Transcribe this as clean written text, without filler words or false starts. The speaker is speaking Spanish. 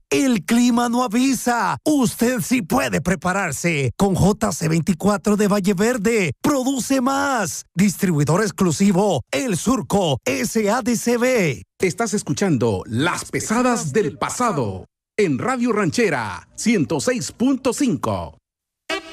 El clima no avisa. Usted sí puede prepararse. Con JC24 de Valle Verde. Produce más. Distribuidor exclusivo. El Surco SADCB. Estás escuchando Las Pesadas del Pasado en Radio Ranchera 106.5.